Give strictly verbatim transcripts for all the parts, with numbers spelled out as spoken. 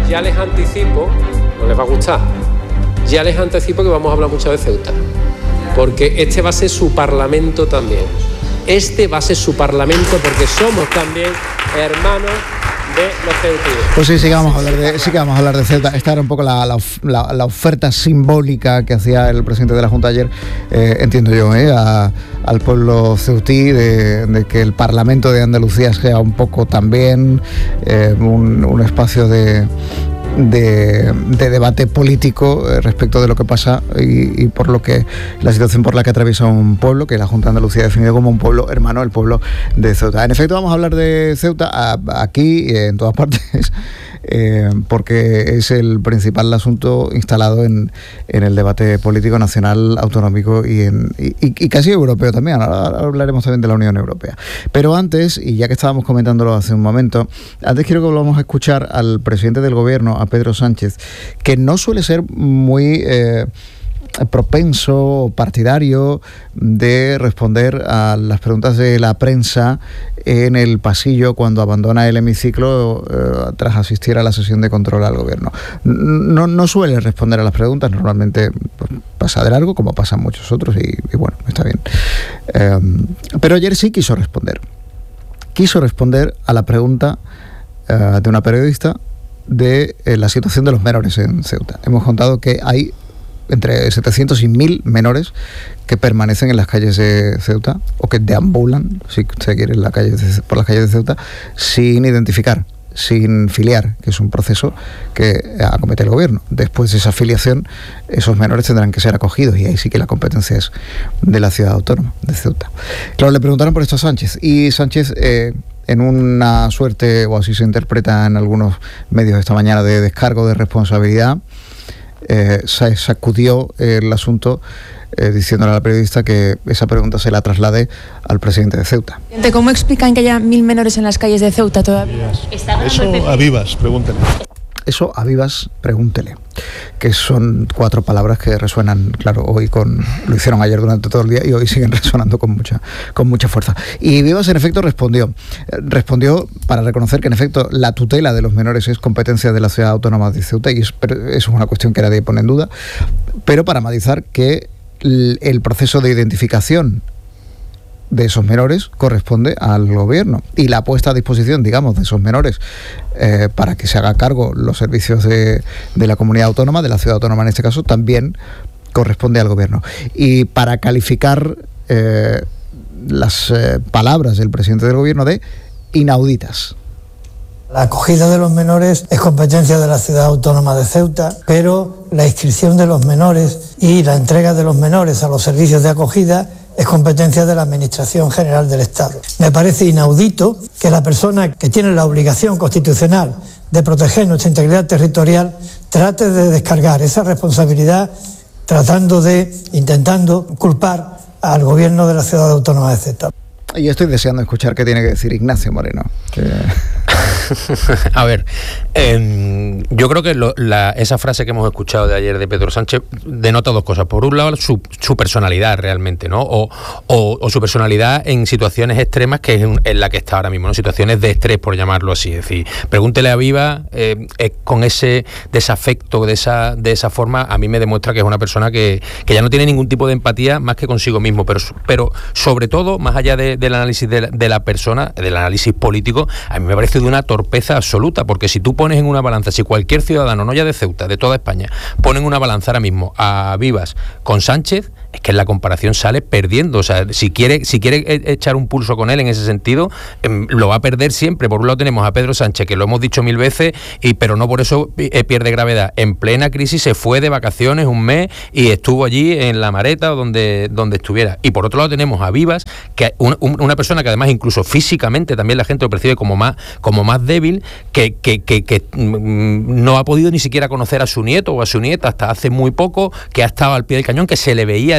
ya les anticipo, no les va a gustar, ya les anticipo que vamos a hablar mucho de Ceuta, porque este va a ser su parlamento también. Este va a ser su parlamento porque somos también hermanos de los ceutíes. Pues sí, sí que vamos a hablar de, sí que vamos a hablar de Ceuta. Esta era un poco la, la, la, la oferta simbólica que hacía el presidente de la Junta ayer, eh, entiendo yo, eh, a, al pueblo ceutí, de, de que el Parlamento de Andalucía sea un poco también eh, un, un espacio de... De, de debate político eh, respecto de lo que pasa y, y por lo que la situación por la que atraviesa un pueblo que la Junta de Andalucía ha definido como un pueblo hermano, el pueblo de Ceuta. En efecto, vamos a hablar de Ceuta a, aquí y en todas partes, eh, porque es el principal asunto instalado en, en el debate político nacional, autonómico y, en, y, y casi europeo también. Ahora hablaremos también de la Unión Europea. Pero antes, y ya que estábamos comentándolo hace un momento, antes quiero que volvamos a escuchar al presidente del gobierno, a Pedro Sánchez, que no suele ser muy eh, propenso o partidario de responder a las preguntas de la prensa en el pasillo cuando abandona el hemiciclo eh, tras asistir a la sesión de control al gobierno. No, no suele responder a las preguntas, normalmente pues, pasa de largo, como pasan muchos otros, y, y bueno, está bien. Eh, pero ayer sí quiso responder. Quiso responder a la pregunta eh, de una periodista de eh, la situación de los menores en Ceuta. Hemos contado que hay entre setecientos y mil menores que permanecen en las calles de Ceuta, o que deambulan, si se quiere, en la calle de, por las calles de Ceuta, sin identificar, sin filiar, que es un proceso que acomete el gobierno. Después de esa filiación, esos menores tendrán que ser acogidos, y ahí sí que la competencia es de la ciudad autónoma de Ceuta. Claro, le preguntaron por esto a Sánchez, y Sánchez... Eh, en una suerte, o así se interpreta en algunos medios esta mañana, de descargo de responsabilidad, eh, se sacudió el asunto eh, diciéndole a la periodista que esa pregunta se la traslade al presidente de Ceuta. ¿Cómo explican que haya mil menores en las calles de Ceuta todavía? Eso a vivas, pregúntele. Eso a vivas, pregúntele, que son cuatro palabras que resuenan, claro, hoy con, lo hicieron ayer durante todo el día y hoy siguen resonando con mucha, con mucha fuerza. Y Vivas en efecto respondió, respondió para reconocer que en efecto la tutela de los menores es competencia de la ciudad autónoma de Ceuta, y es, eso es una cuestión que nadie pone en duda, pero para matizar que el, el proceso de identificación de esos menores corresponde al gobierno, y la puesta a disposición, digamos, de esos menores eh, para que se haga cargo los servicios de, de la comunidad autónoma, de la ciudad autónoma en este caso, también corresponde al gobierno. Y para calificar eh, las eh, palabras del presidente del gobierno de inauditas. La acogida de los menores es competencia de la ciudad autónoma de Ceuta, pero la inscripción de los menores y la entrega de los menores a los servicios de acogida es competencia de la Administración General del Estado. Me parece inaudito que la persona que tiene la obligación constitucional de proteger nuestra integridad territorial trate de descargar esa responsabilidad tratando de, intentando culpar al gobierno de la ciudad autónoma de Ceuta. Y estoy deseando escuchar qué tiene que decir Ignacio Moreno. Que... A ver, eh, yo creo que lo, la, esa frase que hemos escuchado de ayer de Pedro Sánchez denota dos cosas. Por un lado, su, su personalidad realmente, ¿no? O, o, o su personalidad en situaciones extremas, que es en, en la que está ahora mismo, ¿no? Situaciones de estrés, por llamarlo así. Es decir, pregúntele a Viva, eh, eh, con ese desafecto, de esa, de esa forma, a mí me demuestra que es una persona que, que ya no tiene ningún tipo de empatía más que consigo mismo, pero, pero sobre todo, más allá de, del análisis de la, de la persona, del análisis político, a mí me parece de una torpeza absoluta, porque si tú pones en una balanza, si cualquier ciudadano, no ya de Ceuta, de toda España, pone en una balanza ahora mismo a Vivas con Sánchez, es que en la comparación sale perdiendo. O sea, si quiere, si quiere echar un pulso con él en ese sentido, eh, lo va a perder siempre. Por un lado tenemos a Pedro Sánchez, que lo hemos dicho mil veces, y pero no por eso eh, pierde gravedad. En plena crisis se fue de vacaciones un mes y estuvo allí en La Mareta o donde, donde estuviera. Y por otro lado tenemos a Vivas, que un, un, una persona que además incluso físicamente también la gente lo percibe como más, como más débil, que, que, que, que mm, no ha podido ni siquiera conocer a su nieto o a su nieta hasta hace muy poco, que ha estado al pie del cañón, que se le veía en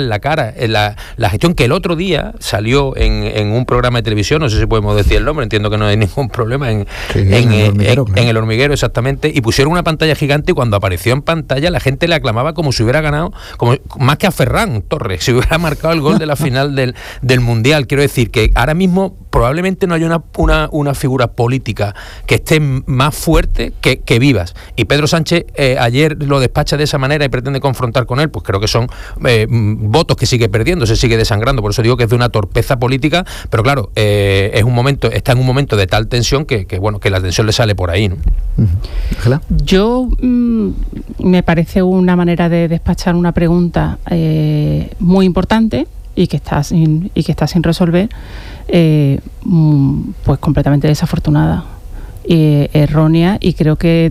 en la cara en la, la gestión que el otro día salió en, en un programa de televisión, no sé si podemos decir el nombre, entiendo que no hay ningún problema, en, sí, en, en, el en, hormiguero, en, claro. en el hormiguero exactamente, y pusieron una pantalla gigante y cuando apareció en pantalla la gente le aclamaba como si hubiera ganado, como más que a Ferran Torres, si hubiera marcado el gol de la final del, del Mundial. Quiero decir que ahora mismo probablemente no haya una, una, una figura política que esté más fuerte que, que Vivas. Y Pedro Sánchez eh, ayer lo despacha de esa manera y pretende confrontar con él, pues creo que son eh, votos que sigue perdiendo, se sigue desangrando. Por eso digo que es de una torpeza política, pero claro, eh, es un momento, está en un momento de tal tensión que, que bueno, que la tensión le sale por ahí, ¿no? Ángela. Yo mmm, me parece una manera de despachar una pregunta eh, muy importante y que está sin, y que está sin resolver, eh, pues completamente desafortunada, eh, errónea, y creo que,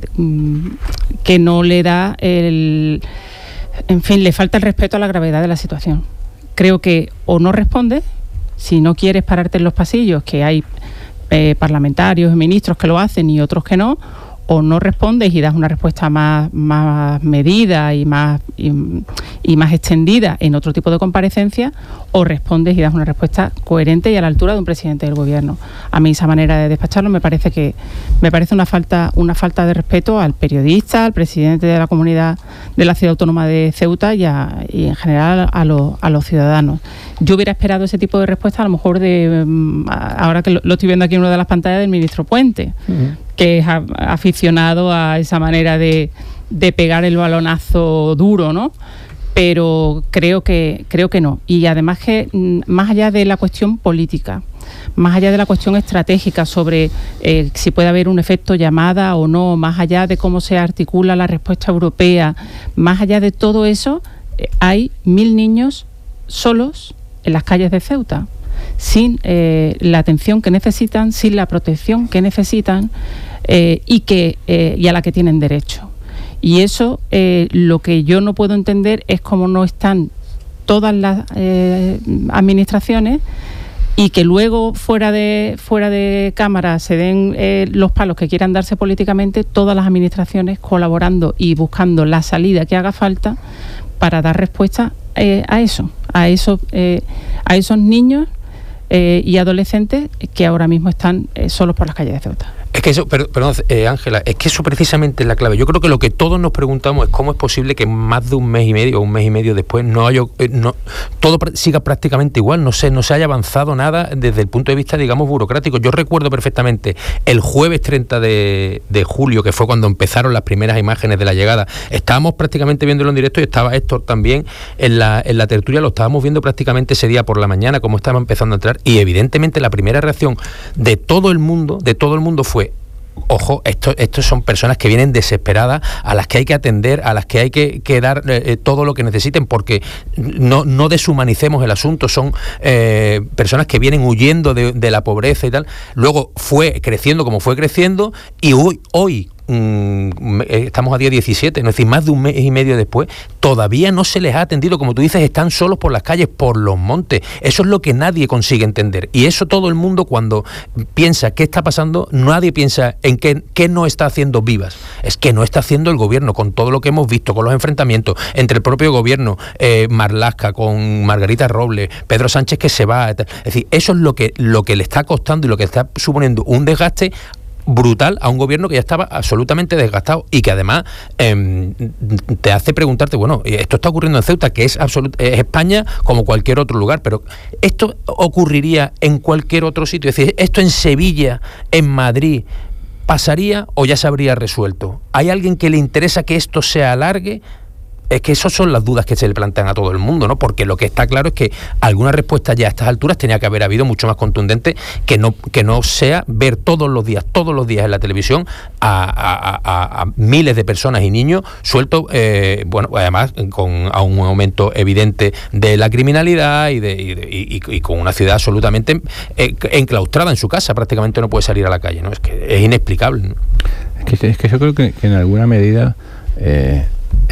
que no le da el... En fin, le falta el respeto a la gravedad de la situación. Creo que o no responde, si no quieres pararte en los pasillos, que hay eh, parlamentarios y ministros que lo hacen y otros que no, o no respondes y das una respuesta más, más medida y más, y, y más extendida en otro tipo de comparecencia, o respondes y das una respuesta coherente y a la altura de un presidente del gobierno. A mí esa manera de despacharlo me parece que me parece una falta una falta de respeto al periodista, al presidente de la comunidad de la ciudad autónoma de Ceuta y, a, y en general a, lo, a los ciudadanos. Yo hubiera esperado ese tipo de respuesta, a lo mejor de ahora que lo, lo estoy viendo aquí en una de las pantallas, del ministro Puente, uh-huh. que es a, aficionado a esa manera de, de pegar el balonazo duro, ¿no? Pero creo que creo que no. Y además que más allá de la cuestión política, más allá de la cuestión estratégica sobre eh, si puede haber un efecto llamada o no, más allá de cómo se articula la respuesta europea, más allá de todo eso, eh, hay mil niños solos en las calles de Ceuta, sin eh, la atención que necesitan, sin la protección que necesitan eh, y, que, eh, y a la que tienen derecho. Y eso, eh, lo que yo no puedo entender es cómo no están todas las eh, administraciones, y que luego fuera de fuera de cámara se den eh, los palos que quieran darse políticamente, todas las administraciones colaborando y buscando la salida que haga falta para dar respuesta eh, a eso, a esos, eh, a esos niños eh, y adolescentes que ahora mismo están eh, solos por las calles de Ceuta. Es que eso, perdón, perdón eh, Ángela, es que eso precisamente es la clave. Yo creo que lo que todos nos preguntamos es cómo es posible que más de un mes y medio o un mes y medio después no haya, eh, no, todo pr- siga prácticamente igual, no sé, no se haya avanzado nada desde el punto de vista, digamos, burocrático. Yo recuerdo perfectamente el jueves treinta de julio, que fue cuando empezaron las primeras imágenes de la llegada. Estábamos prácticamente viéndolo en directo y estaba Héctor también en la, en la tertulia, lo estábamos viendo prácticamente ese día por la mañana, como estaba empezando a entrar, y evidentemente la primera reacción de todo el mundo, de todo el mundo fue: ojo, estos estos son personas que vienen desesperadas, a las que hay que atender, a las que hay que, que dar eh, todo lo que necesiten, porque no, no deshumanicemos el asunto. Son eh, personas que vienen huyendo de, de la pobreza y tal. Luego fue creciendo como fue creciendo, y hoy, hoy Mm, estamos a día diecisiete, es decir, más de un mes y medio después, todavía no se les ha atendido. Como tú dices, están solos por las calles, por los montes. Eso es lo que nadie consigue entender, y eso todo el mundo, cuando piensa qué está pasando, nadie piensa en qué, qué no está haciendo Vivas. Es que no está haciendo el gobierno, con todo lo que hemos visto, con los enfrentamientos entre el propio gobierno, eh, Marlaska con Margarita Robles, Pedro Sánchez que se va, es decir, eso es lo que, lo que le está costando y lo que está suponiendo un desgaste brutal a un gobierno que ya estaba absolutamente desgastado, y que además eh, te hace preguntarte, bueno, esto está ocurriendo en Ceuta, que es, absolut- es España como cualquier otro lugar, pero esto ocurriría en cualquier otro sitio. Es decir, esto en Sevilla, en Madrid, ¿pasaría o ya se habría resuelto? ¿Hay alguien que le interesa que esto se alargue? Es que esas son las dudas que se le plantean a todo el mundo, ¿no? Porque lo que está claro es que alguna respuesta ya a estas alturas tenía que haber habido mucho más contundente, que no que no sea ver todos los días, todos los días en la televisión a, a, a, a miles de personas y niños sueltos, eh, bueno, además con a un aumento evidente de la criminalidad y, de, y, de, y, y con una ciudad absolutamente eh, enclaustrada en su casa, prácticamente no puede salir a la calle, ¿no? Es que es inexplicable, ¿no? Es que, es que yo creo que, que en alguna medida eh,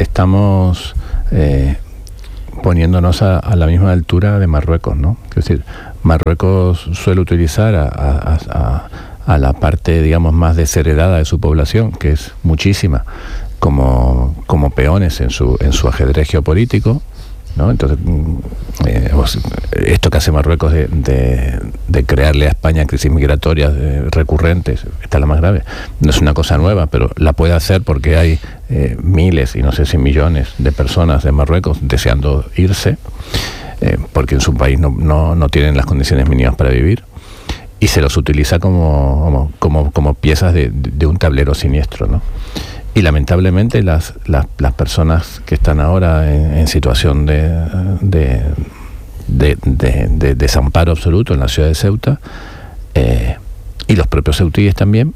estamos eh, poniéndonos a, a la misma altura de Marruecos, ¿no? Es decir, Marruecos suele utilizar a, a, a, a la parte, digamos, más desheredada de su población, que es muchísima, como, como peones en su, en su ajedrez geopolítico, ¿no? Entonces, eh, esto que hace Marruecos de, de, de crearle a España crisis migratorias eh, recurrentes, esta es la más grave, no es una cosa nueva, pero la puede hacer porque hay eh, miles y no sé si millones de personas de Marruecos deseando irse, eh, porque en su país no, no, no tienen las condiciones mínimas para vivir, y se los utiliza como, como, como piezas de, de un tablero siniestro, ¿no? Y lamentablemente las, las, las personas que están ahora en, en situación de, de, de, de, de desamparo absoluto en la ciudad de Ceuta, eh, y los propios ceutíes también,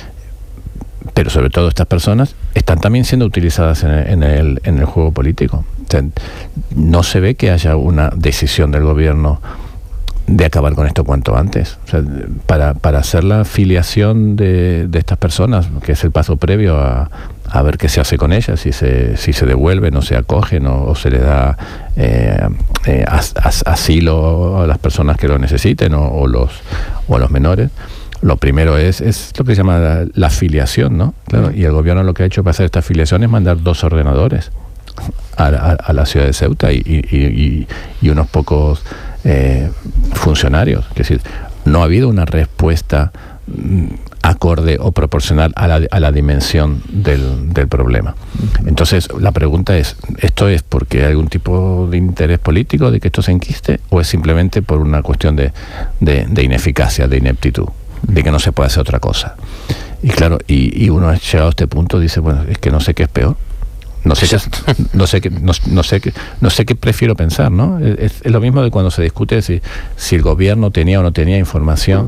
pero sobre todo estas personas, están también siendo utilizadas en el, en el, en el juego político. O sea, no se ve que haya una decisión del gobierno de acabar con esto cuanto antes. O sea, para, para hacer la filiación de, de estas personas, que es el paso previo a, a ver qué se hace con ellas, si se, si se devuelven o se acogen o, o se le da eh, eh, as, as, asilo a las personas que lo necesiten o, o, los, o a los menores. Lo primero es, es lo que se llama la, la filiación, ¿no? Claro, y el gobierno lo que ha hecho para hacer esta filiación es mandar dos ordenadores a, a, a la ciudad de Ceuta y, y, y, y unos pocos eh, funcionarios. Es decir, no ha habido una respuesta mm, acorde o proporcional a la, a la dimensión del, del problema. Entonces, la pregunta es, ¿esto es porque hay algún tipo de interés político de que esto se enquiste o es simplemente por una cuestión de, de, de ineficacia, de ineptitud, de que no se puede hacer otra cosa? Y claro, y, y uno ha llegado a este punto, dice, bueno, es que no sé qué es peor. No sé qué, no sé qué, no, no sé qué, no sé qué prefiero pensar, ¿no? Es, es lo mismo de cuando se discute si, si el gobierno tenía o no tenía información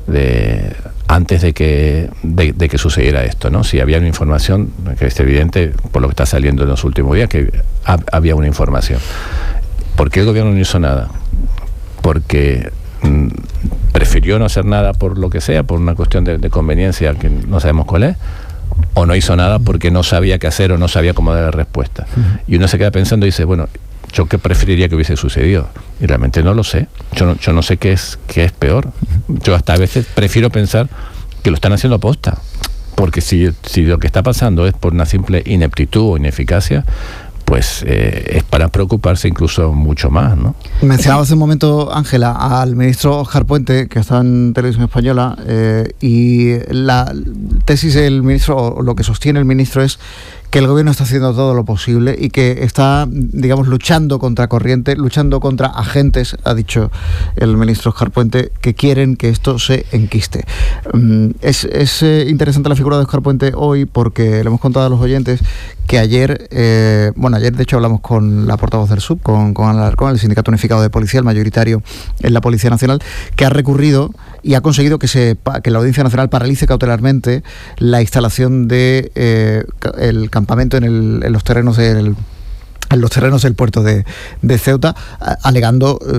de antes de que de, de que sucediera esto, ¿no? Si había una información, que es evidente por lo que está saliendo en los últimos días que ha, había una información. ¿Por qué el gobierno no hizo nada? Porque mmm, prefirió no hacer nada por lo que sea, por una cuestión de, de conveniencia que no sabemos cuál es, o no hizo nada porque no sabía qué hacer o no sabía cómo dar la respuesta. Uh-huh. Y uno se queda pensando y dice, bueno, ¿yo qué preferiría que hubiese sucedido? Y realmente no lo sé. Yo no, yo no sé qué es, qué es peor. Yo hasta a veces prefiero pensar que lo están haciendo a posta. Porque si, si lo que está pasando es por una simple ineptitud o ineficacia, pues eh, es para preocuparse incluso mucho más, ¿no? Mencionaba hace un momento, Ángela, al ministro Óscar Puente, que está en Televisión Española, eh, y la tesis del ministro, o lo que sostiene el ministro, es que el gobierno está haciendo todo lo posible y que está, digamos, luchando contra corriente, luchando contra agentes, ha dicho el ministro Óscar Puente, que quieren que esto se enquiste. Es, es interesante la figura de Óscar Puente hoy porque le hemos contado a los oyentes que ayer, eh, bueno, ayer de hecho hablamos con la portavoz del S U B, con, con Ana Alarcón, el Sindicato Unificado de Policía, el mayoritario en la Policía Nacional, que ha recurrido y ha conseguido que se que la Audiencia Nacional paralice cautelarmente la instalación de eh, el campamento en, el, en los terrenos del en los terrenos del puerto de, de Ceuta, alegando eh,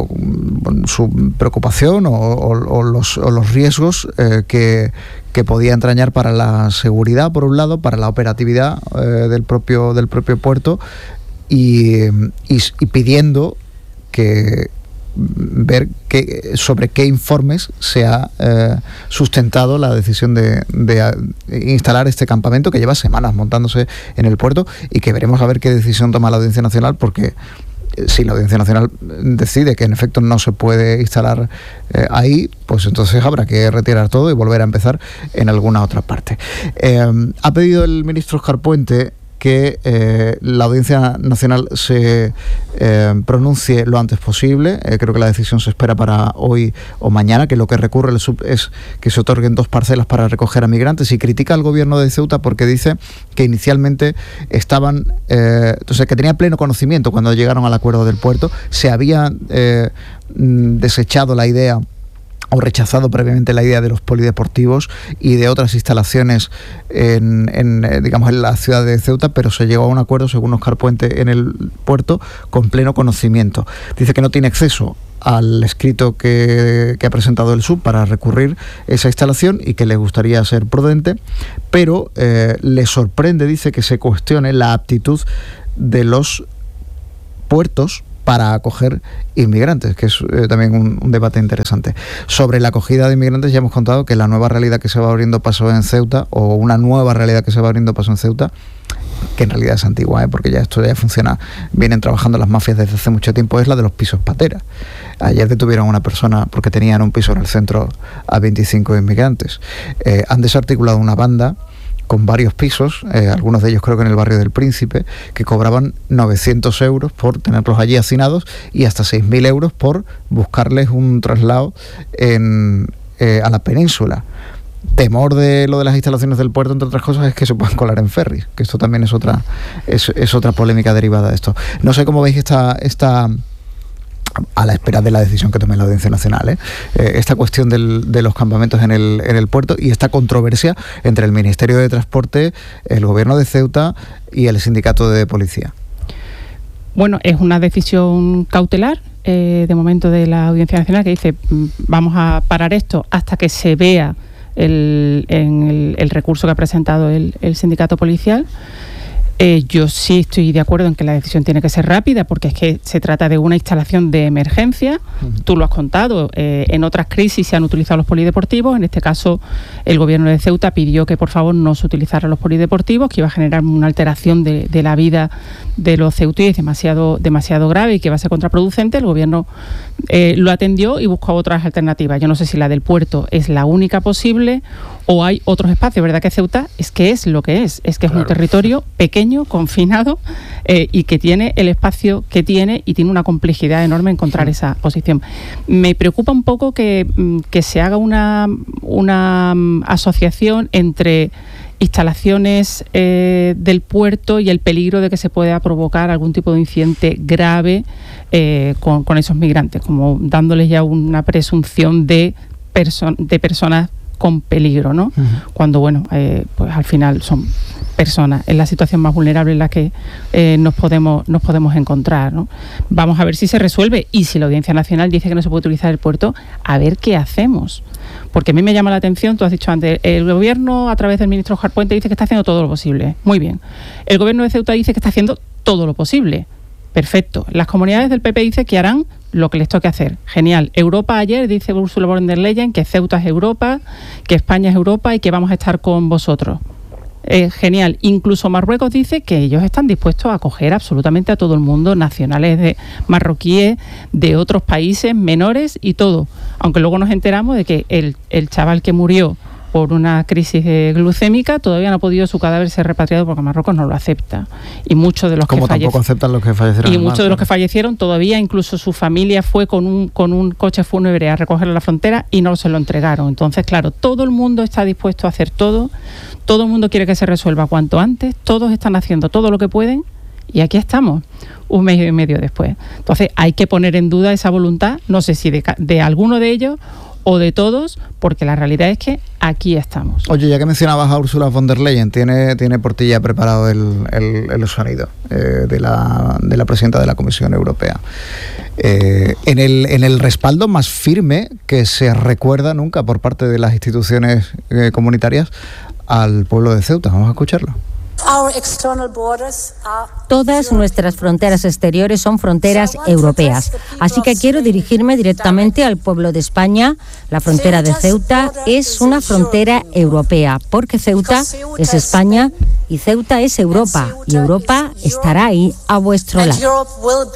su preocupación o, o, o, los, o los riesgos eh, que, que podía entrañar para la seguridad, por un lado, para la operatividad eh, del propio del propio puerto y, y, y pidiendo que ver que, sobre qué informes se ha eh, sustentado la decisión de, de instalar este campamento que lleva semanas montándose en el puerto y que veremos a ver qué decisión toma la Audiencia Nacional, porque si la Audiencia Nacional decide que en efecto no se puede instalar eh, ahí, pues entonces habrá que retirar todo y volver a empezar en alguna otra parte. Eh, ha pedido el ministro Óscar Puente que eh, la Audiencia Nacional se eh, pronuncie lo antes posible. Eh, creo que la decisión se espera para hoy o mañana, que lo que recurre el S U B es que se otorguen dos parcelas para recoger a migrantes, y critica al gobierno de Ceuta porque dice que inicialmente estaban, eh, entonces que tenía pleno conocimiento cuando llegaron al acuerdo del puerto, se había eh, desechado la idea o rechazado previamente la idea de los polideportivos y de otras instalaciones en, en, digamos, en la ciudad de Ceuta, pero se llegó a un acuerdo, según Óscar Puente, en el puerto con pleno conocimiento. Dice que no tiene acceso al escrito que, que ha presentado el S U B para recurrir esa instalación y que le gustaría ser prudente, pero eh, le sorprende, dice, que se cuestione la aptitud de los puertos para acoger inmigrantes, que es eh, también un, un debate interesante. Sobre la acogida de inmigrantes ya hemos contado que la nueva realidad que se va abriendo paso en Ceuta, o una nueva realidad que se va abriendo paso en Ceuta, que en realidad es antigua, ¿eh? porque ya esto ya funciona, vienen trabajando las mafias desde hace mucho tiempo, es la de los pisos patera. Ayer detuvieron a una persona porque tenían un piso en el centro a veinticinco inmigrantes. Eh, han desarticulado una banda con varios pisos, eh, algunos de ellos creo que en el barrio del Príncipe, que cobraban novecientos euros por tenerlos allí hacinados y hasta seis mil euros por buscarles un traslado en, eh, a la península. Temor de lo de las instalaciones del puerto, entre otras cosas, es que se puedan colar en ferries, que esto también es otra es, es otra polémica derivada de esto. No sé cómo veis esta... esta a la espera de la decisión que tome la Audiencia Nacional, ¿eh? Eh, esta cuestión del, de los campamentos en el, en el puerto y esta controversia entre el Ministerio de Transporte, el Gobierno de Ceuta y el Sindicato de Policía. Bueno, es una decisión cautelar, eh, de momento de la Audiencia Nacional, que dice vamos a parar esto hasta que se vea el, en el, el recurso que ha presentado el, el sindicato policial. Eh, yo sí estoy de acuerdo en que la decisión tiene que ser rápida, porque es que se trata de una instalación de emergencia. Uh-huh. Tú lo has contado, eh, en otras crisis se han utilizado los polideportivos. En este caso, el gobierno de Ceuta pidió que por favor no se utilizaran los polideportivos, que iba a generar una alteración de, de la vida de los ceutíes demasiado, demasiado grave y que va a ser contraproducente. El gobierno eh, lo atendió y buscó otras alternativas. Yo no sé si la del puerto es la única posible o hay otros espacios. ¿Verdad que Ceuta es que es lo que es? Es que claro. Es un territorio pequeño, confinado, eh, y que tiene el espacio que tiene y tiene una complejidad enorme encontrar sí. esa posición. Me preocupa un poco que, que se haga una, una asociación entre instalaciones eh, del puerto y el peligro de que se pueda provocar algún tipo de incidente grave eh, con, con esos migrantes, como dándoles ya una presunción de, perso- de personas con peligro, ¿no? Uh-huh. Cuando, bueno, eh, pues al final son personas en la situación más vulnerable en la que eh, nos podemos nos podemos encontrar, ¿no? Vamos a ver si se resuelve, y si la Audiencia Nacional dice que no se puede utilizar el puerto, a ver qué hacemos. Porque a mí me llama la atención, tú has dicho antes, el gobierno a través del ministro Jarpuente dice que está haciendo todo lo posible. Muy bien. El gobierno de Ceuta dice que está haciendo todo lo posible. Perfecto. Las comunidades del P P dicen que harán lo que les toque hacer. Genial. Europa ayer dice Ursula von der Leyen que Ceuta es Europa, que España es Europa y que vamos a estar con vosotros. Eh, genial. Incluso Marruecos dice que ellos están dispuestos a acoger absolutamente a todo el mundo, nacionales de marroquíes, de otros países, menores y todo. Aunque luego nos enteramos de que el, el chaval que murió por una crisis glucémica todavía no ha podido su cadáver ser repatriado porque Marruecos no lo acepta. Y muchos de los Como que tampoco falle... aceptan los que fallecieron. Y muchos de los que fallecieron todavía, incluso su familia fue con un con un coche fúnebre a recogerlo a la frontera y no se lo entregaron. Entonces, claro, todo el mundo está dispuesto a hacer todo, todo el mundo quiere que se resuelva cuanto antes, todos están haciendo todo lo que pueden y aquí estamos, un mes y medio después. Entonces, hay que poner en duda esa voluntad, no sé si de, de alguno de ellos o de todos, porque la realidad es que aquí estamos. Oye, ya que mencionabas a Ursula von der Leyen, tiene, tiene por ti ya preparado el, el, el sonido eh, de, la, de la presidenta de la Comisión Europea. Eh, en, el, en el respaldo más firme que se recuerda nunca por parte de las instituciones eh, comunitarias al pueblo de Ceuta. Vamos a escucharlo. Todas nuestras fronteras exteriores son fronteras europeas, así que quiero dirigirme directamente al pueblo de España. La frontera de Ceuta es una frontera europea, porque Ceuta es España y Ceuta es Europa, y Europa estará ahí a vuestro lado.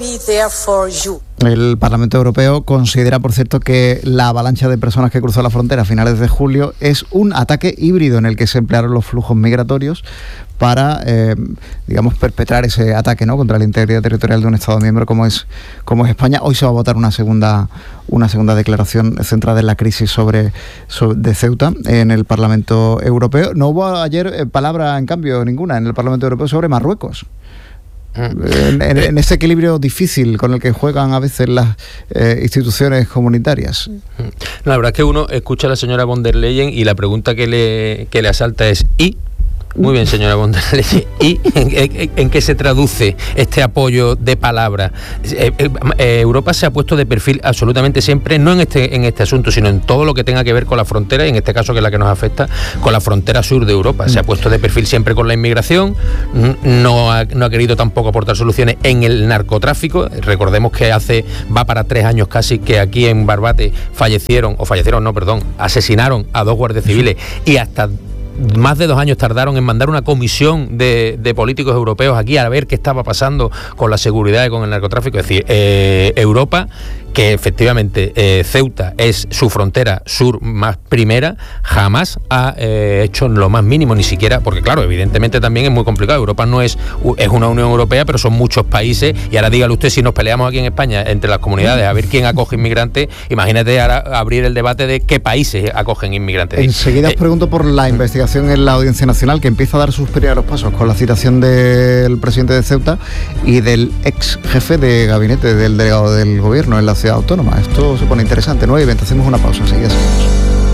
El Parlamento Europeo considera, por cierto, que la avalancha de personas que cruzó la frontera a finales de julio es un ataque híbrido en el que se emplearon los flujos migratorios para, eh, digamos, perpetrar ese ataque, ¿no?, contra la integridad territorial de un Estado miembro como es como es España. Hoy se va a votar una segunda una segunda declaración centrada en la crisis sobre, sobre de Ceuta en el Parlamento Europeo. No hubo ayer eh, palabra, en cambio, ninguna en el Parlamento Europeo sobre Marruecos. En, en, en ese equilibrio difícil con el que juegan a veces las eh, instituciones comunitarias. La verdad es que uno escucha a la señora von der Leyen y la pregunta que le, que le asalta es ¿y? Muy bien, señora von der Leyen. ¿Y en, en, en qué se traduce este apoyo de palabra? Eh, eh, Europa se ha puesto de perfil absolutamente siempre, no en este en este asunto, sino en todo lo que tenga que ver con la frontera, y en este caso, que es la que nos afecta, con la frontera sur de Europa. Se ha puesto de perfil siempre con la inmigración, no ha, no ha querido tampoco aportar soluciones en el narcotráfico. Recordemos que hace, va para tres años casi, que aquí en Barbate fallecieron, o fallecieron, no, perdón, asesinaron a dos guardias civiles y hasta más de dos años tardaron en mandar una comisión de, de políticos europeos aquí a ver qué estaba pasando con la seguridad y con el narcotráfico. Es decir, eh, Europa, que efectivamente eh, Ceuta es su frontera sur más primera, jamás ha eh, hecho lo más mínimo, ni siquiera, porque claro, evidentemente también es muy complicado. Europa no es, es una Unión Europea, pero son muchos países, y ahora dígale usted, si nos peleamos aquí en España entre las comunidades a ver quién acoge inmigrantes, imagínate ahora abrir el debate de qué países acogen inmigrantes. Enseguida os pregunto por la investigación en la Audiencia Nacional, que empieza a dar sus primeros pasos con la citación del presidente de Ceuta y del ex jefe de gabinete del delegado del gobierno en la ciudad autónoma. Esto se pone interesante. nueve y veinte, hacemos una pausa, enseguida seguimos.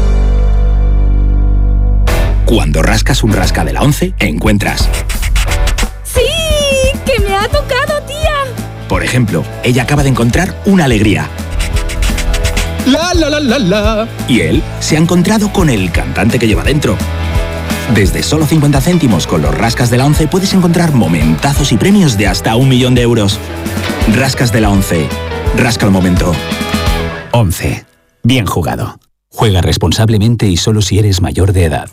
Cuando rascas un rasca de la once, encuentras... ¡Sí! ¡Que me ha tocado, tía! Por ejemplo, ella acaba de encontrar una alegría. La la la la la. Y él se ha encontrado con el cantante que lleva dentro. Desde solo cincuenta céntimos con los rascas de la once puedes encontrar momentazos y premios de hasta un millón de euros. Rascas de la once. Rasca el momento. once. Bien jugado. Juega responsablemente y solo si eres mayor de edad.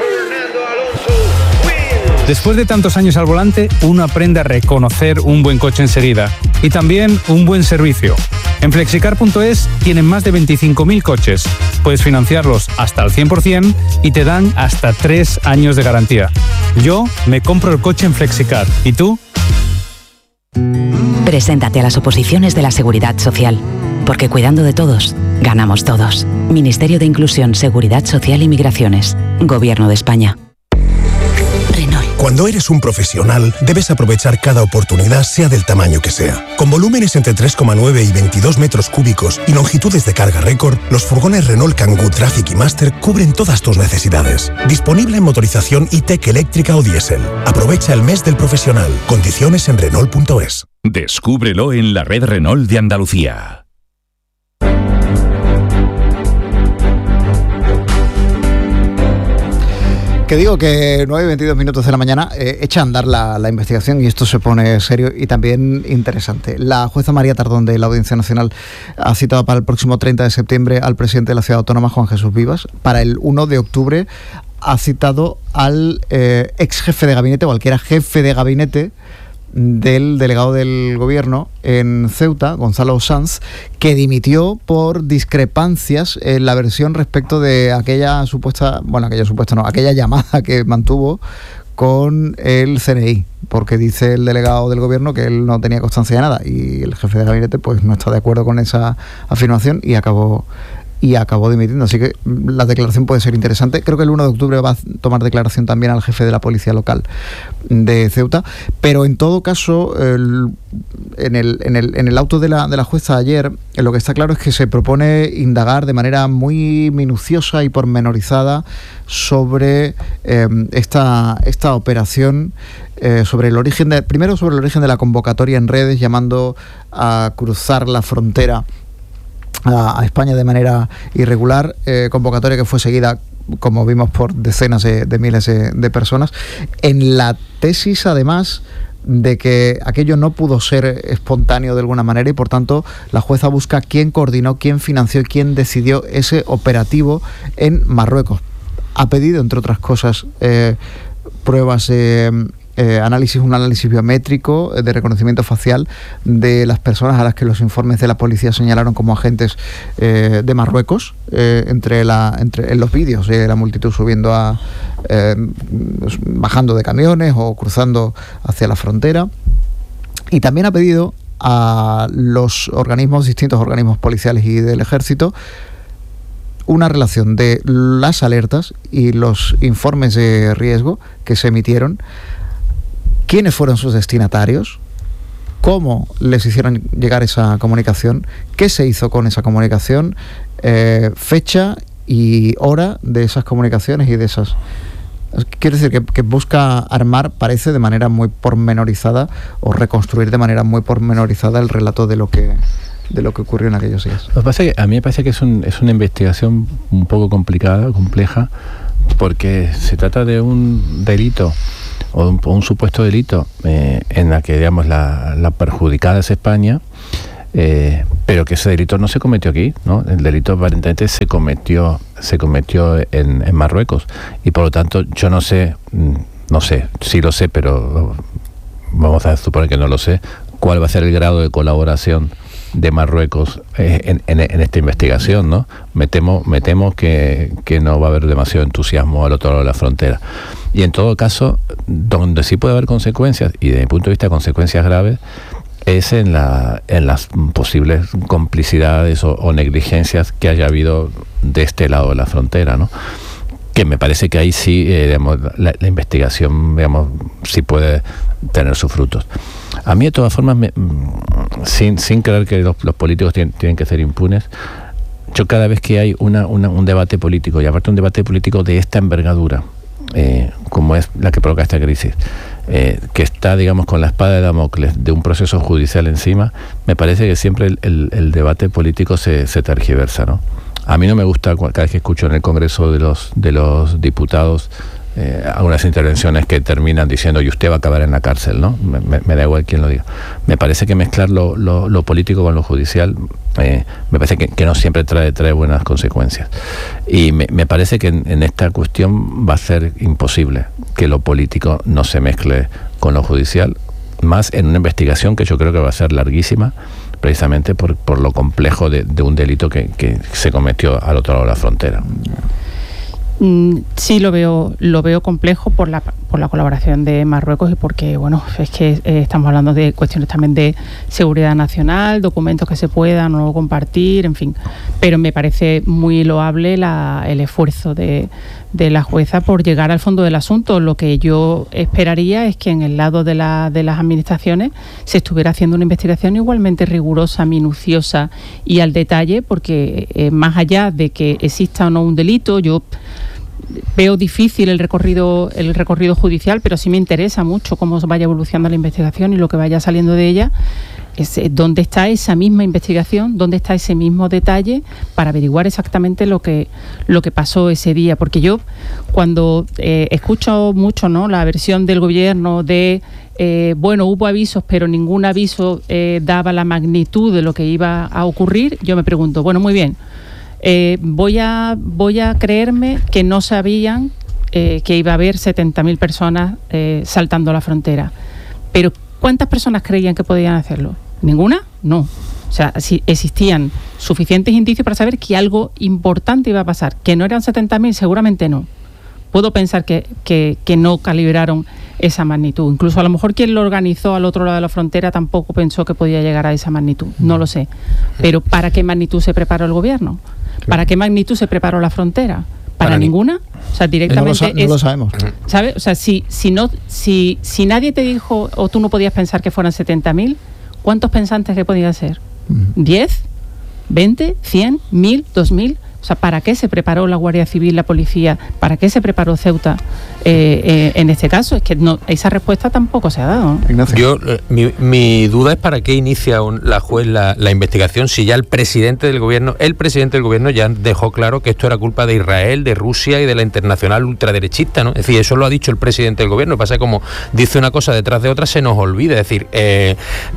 Después de tantos años al volante, uno aprende a reconocer un buen coche enseguida y también un buen servicio. En flexicar punto es tienen más de veinticinco mil coches. Puedes financiarlos hasta al cien por ciento y te dan hasta tres años de garantía. Yo me compro el coche en Flexicar. ¿Y tú? Preséntate a las oposiciones de la Seguridad Social, porque cuidando de todos, ganamos todos. Ministerio de Inclusión, Seguridad Social y Migraciones. Gobierno de España. Cuando eres un profesional, debes aprovechar cada oportunidad, sea del tamaño que sea. Con volúmenes entre tres coma nueve y veintidós metros cúbicos y longitudes de carga récord, los furgones Renault Kangoo Traffic y Master cubren todas tus necesidades. Disponible en motorización e-tech eléctrica o diésel. Aprovecha el mes del profesional. Condiciones en Renault punto es. Descúbrelo en la red Renault de Andalucía. Que digo que nueve y veintidós minutos de la mañana eh, echa a andar la, la investigación y esto se pone serio y también interesante. La jueza María Tardón de la Audiencia Nacional ha citado para el próximo treinta de septiembre al presidente de la Ciudad Autónoma, Juan Jesús Vivas. Para el uno de octubre ha citado al eh, ex jefe de gabinete o al que era jefe de gabinete del delegado del gobierno en Ceuta, Gonzalo Sanz, que dimitió por discrepancias en la versión respecto de aquella supuesta, bueno, aquella supuesta no, aquella llamada que mantuvo con el C N I, porque dice el delegado del gobierno que él no tenía constancia de nada y el jefe de gabinete pues no está de acuerdo con esa afirmación y acabó y acabó dimitiendo. Así que la declaración puede ser interesante. Creo que el uno de octubre va a tomar declaración también al jefe de la policía local de Ceuta, pero en todo caso el, en, el, en, el, en el auto de la, de la jueza ayer lo que está claro es que se propone indagar de manera muy minuciosa y pormenorizada sobre eh, esta, esta operación, eh, sobre el origen de, primero sobre el origen de la convocatoria en redes llamando a cruzar la frontera a España de manera irregular, eh, convocatoria que fue seguida, como vimos, por decenas de, de miles de, de personas, en la tesis además de que aquello no pudo ser espontáneo de alguna manera y por tanto la jueza busca quién coordinó, quién financió y quién decidió ese operativo en Marruecos. Ha pedido, entre otras cosas, eh, pruebas de eh, Eh, análisis, un análisis biométrico eh, de reconocimiento facial de las personas a las que los informes de la policía señalaron como agentes eh, de Marruecos, eh, entre la entre en los vídeos de eh, la multitud subiendo a eh, bajando de camiones o cruzando hacia la frontera. Y también ha pedido a los organismos, distintos organismos policiales y del ejército, una relación de las alertas y los informes de riesgo que se emitieron, quiénes fueron sus destinatarios, cómo les hicieron llegar esa comunicación, qué se hizo con esa comunicación, eh, fecha y hora de esas comunicaciones y de esas... Quiero decir que, que busca armar, parece, de manera muy pormenorizada o reconstruir de manera muy pormenorizada el relato de lo que de lo que ocurrió en aquellos días. Lo que pasa es que a mí me parece que es, un, es una investigación un poco complicada, compleja, porque se trata de un delito o un, un supuesto delito eh, en la que, digamos, la, la perjudicada es España, eh, pero que ese delito no se cometió aquí, ¿no? El delito aparentemente se cometió, se cometió en, en Marruecos, y por lo tanto yo no sé, no sé, sí lo sé, pero vamos a suponer que no lo sé, cuál va a ser el grado de colaboración de Marruecos eh, en, en, en esta investigación, ¿no? Me temo, me temo que, que no va a haber demasiado entusiasmo al otro lado de la frontera. Y en todo caso, donde sí puede haber consecuencias, y desde mi punto de vista consecuencias graves, es en, la, en las posibles complicidades o, o negligencias que haya habido de este lado de la frontera, ¿no? Que me parece que ahí sí, eh, digamos, la, la investigación, digamos, sí puede tener sus frutos. A mí, de todas formas, me, sin, sin creer que los, los políticos tienen, tienen que ser impunes, yo cada vez que hay una, una, un debate político, y aparte un debate político de esta envergadura, eh, como es la que provoca esta crisis, eh, que está, digamos, con la espada de Damocles de un proceso judicial encima, me parece que siempre el, el, el debate político se, se tergiversa, ¿no? A mí no me gusta cada vez que escucho en el Congreso de los, de los diputados eh, algunas intervenciones que terminan diciendo y usted va a acabar en la cárcel, ¿no? Me, me, me da igual quién lo diga. Me parece que mezclar lo, lo, lo político con lo judicial eh, me parece que, que no siempre trae, trae buenas consecuencias. Y me, me parece que en, en esta cuestión va a ser imposible que lo político no se mezcle con lo judicial, más en una investigación que yo creo que va a ser larguísima, precisamente por, por lo complejo de, de un delito que, que se cometió al otro lado de la frontera. Sí, lo veo lo veo complejo por la por la colaboración de Marruecos y porque, bueno, es que eh, estamos hablando de cuestiones también de seguridad nacional, documentos que se puedan o no compartir, en fin. Pero me parece muy loable la, el esfuerzo de, de la jueza por llegar al fondo del asunto. Lo que yo esperaría es que en el lado de, la, de las administraciones se estuviera haciendo una investigación igualmente rigurosa, minuciosa y al detalle, porque eh, más allá de que exista o no un delito, yo veo difícil el recorrido el recorrido judicial, pero sí me interesa mucho cómo vaya evolucionando la investigación y lo que vaya saliendo de ella. Es, ¿dónde está esa misma investigación? ¿Dónde está ese mismo detalle para averiguar exactamente lo que lo que pasó ese día? Porque yo cuando eh, escucho mucho, ¿no?, la versión del gobierno de eh, bueno, hubo avisos, pero ningún aviso eh, daba la magnitud de lo que iba a ocurrir, yo me pregunto, bueno, muy bien, Eh, voy a voy a creerme que no sabían eh, que iba a haber setenta mil personas eh, saltando la frontera. Pero ¿cuántas personas creían que podían hacerlo? ¿Ninguna? No. O sea, si existían suficientes indicios para saber que algo importante iba a pasar. ¿Que no eran setenta mil? Seguramente no. Puedo pensar que, que, que no calibraron esa magnitud. Incluso a lo mejor quien lo organizó al otro lado de la frontera tampoco pensó que podía llegar a esa magnitud. No lo sé. Pero ¿para qué magnitud se preparó el gobierno? ¿Para qué magnitud se preparó la frontera? ¿Para, ¿Para ninguna? O sea, directamente no lo, sa- es, no lo sabemos. ¿sabes? O sea, si, si, no, si, si nadie te dijo o tú no podías pensar que fueran setenta mil, ¿cuántos pensantes que podían ser? ¿diez? ¿veinte? ¿cien? ¿mil? ¿dos mil? O sea, ¿para qué se preparó la Guardia Civil, la policía? ¿Para qué se preparó Ceuta eh, eh, en este caso? Es que no, esa respuesta tampoco se ha dado, ¿no? Yo, eh, mi, mi duda es para qué inicia un, la juez la, la investigación si ya el presidente del gobierno, el presidente del gobierno ya dejó claro que esto era culpa de Israel, de Rusia y de la internacional ultraderechista, ¿no? Es decir, eso lo ha dicho el presidente del gobierno. Lo que pasa es que como dice una cosa detrás de otra se nos olvida. Es decir, eh,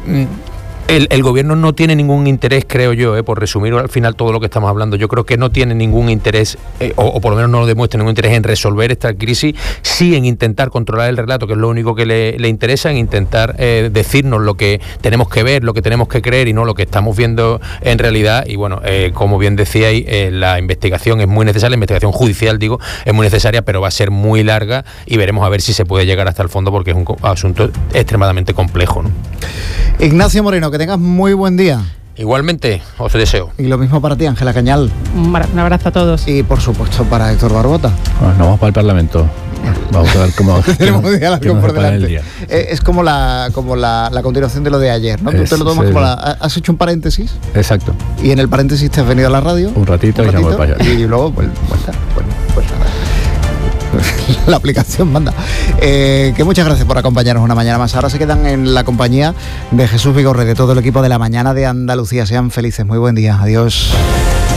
El, el gobierno no tiene ningún interés, creo yo, eh, por resumir al final todo lo que estamos hablando, yo creo que no tiene ningún interés, eh, o, o por lo menos no lo demuestra ningún interés en resolver esta crisis, sí en intentar controlar el relato, que es lo único que le, le interesa, en intentar eh, decirnos lo que tenemos que ver, lo que tenemos que creer y no lo que estamos viendo en realidad. Y bueno, eh, como bien decíais, eh, la investigación es muy necesaria, la investigación judicial, digo, es muy necesaria, pero va a ser muy larga y veremos a ver si se puede llegar hasta el fondo, porque es un asunto extremadamente complejo, ¿no? Ignacio Moreno, que tengas muy buen día. Igualmente, os deseo. Y lo mismo para ti, Ángela Cañal. Un abrazo a todos. Y por supuesto para Héctor Barbota. Bueno, nos vamos para el Parlamento. Vamos a ver cómo... Tenemos un día largo por delante. Día. Eh, es como la como la, la continuación de lo de ayer, ¿no? Es, Tú te lo tomas sí. como la... ¿Has hecho un paréntesis? Exacto. Y en el paréntesis te has venido a la radio. Un ratito, un ratito y ya voy para allá. Y luego, pues, pues, bueno, pues nada. La aplicación manda. Eh, que muchas gracias por acompañarnos una mañana más. Ahora se quedan en la compañía de Jesús Vigorre, de todo el equipo de La Mañana de Andalucía. Sean felices. Muy buen día. Adiós.